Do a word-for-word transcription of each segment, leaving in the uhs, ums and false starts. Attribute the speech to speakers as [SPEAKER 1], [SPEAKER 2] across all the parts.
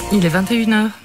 [SPEAKER 1] Il est vingt et une heures.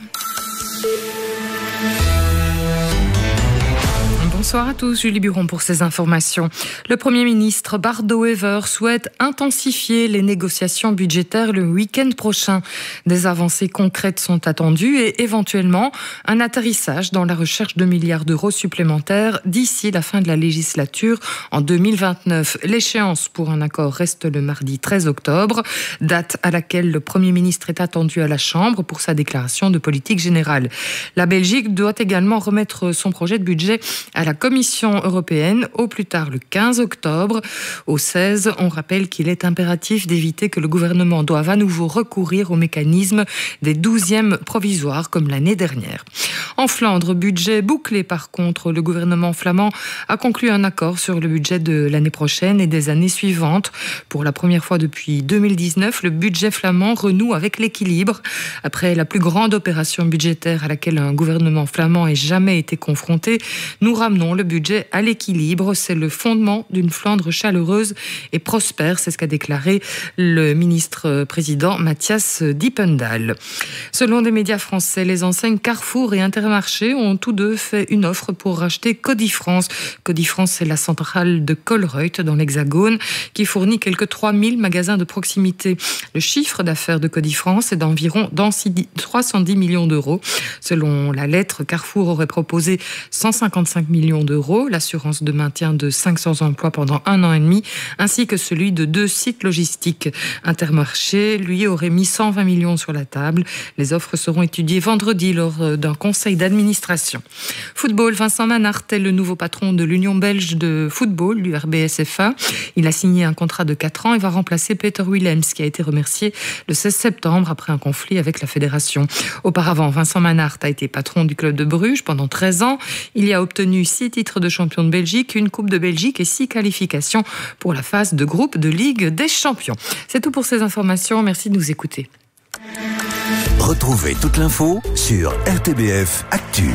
[SPEAKER 1] Bonsoir à tous, Julie Buron pour ces informations. Le Premier ministre Bardo Wever souhaite intensifier les négociations budgétaires le week-end prochain. Des avancées concrètes sont attendues et éventuellement un atterrissage dans la recherche de milliards d'euros supplémentaires d'ici la fin de la législature en deux mille vingt-neuf. L'échéance pour un accord reste le mardi treize octobre, date à laquelle le Premier ministre est attendu à la Chambre pour sa déclaration de politique générale. La Belgique doit également remettre son projet de budget à la Commission européenne au plus tard le quinze octobre. Au seize, on rappelle qu'il est impératif d'éviter que le gouvernement doive à nouveau recourir au mécanisme des douzièmes provisoires comme l'année dernière. En Flandre, budget bouclé par contre, le gouvernement flamand a conclu un accord sur le budget de l'année prochaine et des années suivantes. Pour la première fois depuis deux mille dix-neuf, le budget flamand renoue avec l'équilibre. Après la plus grande opération budgétaire à laquelle un gouvernement flamand ait jamais été confronté, nous ramenons le budget à l'équilibre. C'est le fondement d'une Flandre chaleureuse et prospère. C'est ce qu'a déclaré le ministre-président Matthias Diependahl. Selon des médias français, les enseignes Carrefour et Intermarché ont tous deux fait une offre pour racheter Codifrance. Codifrance, c'est la centrale de Colruyt dans l'Hexagone qui fournit quelques trois mille magasins de proximité. Le chiffre d'affaires de Codifrance est d'environ trois cent dix millions d'euros. Selon la lettre, Carrefour aurait proposé cent cinquante-cinq millions d'euros, l'assurance de maintien de cinq cents emplois pendant un an et demi, ainsi que celui de deux sites logistiques. Intermarché, lui, aurait mis cent vingt millions sur la table. Les offres seront étudiées vendredi lors d'un conseil d'administration. Football, Vincent Manhart est le nouveau patron de l'Union belge de football, l'U R B S F A. Il a signé un contrat de quatre ans et va remplacer Peter Willems, qui a été remercié le seize septembre après un conflit avec la fédération. Auparavant, Vincent Manhart a été patron du club de Bruges pendant treize ans. Il y a obtenu six titres de champion de Belgique, une Coupe de Belgique et six qualifications pour la phase de groupe de Ligue des Champions. C'est tout pour ces informations. Merci de nous écouter.
[SPEAKER 2] Retrouvez toute l'info sur R T B F Actu.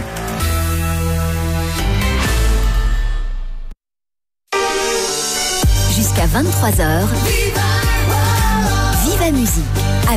[SPEAKER 3] Jusqu'à vingt-trois heures, Viva Musique.